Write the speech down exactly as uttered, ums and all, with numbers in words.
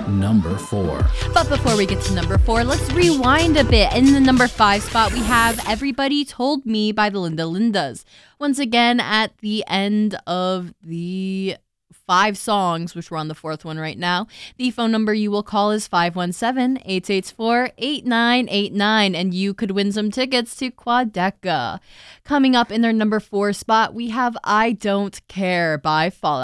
number four. But before we get to number four, let's rewind a bit. In the number five spot, we have Everybody Told Me by the Linda Lindas. Once again, at the end of the five songs, which we're on the fourth one right now, the phone number you will call is five one seven, eight eight four, eight nine eight nine, and you could win some tickets to Quadeca. Coming up in their number four spot, we have I Don't Care by Fall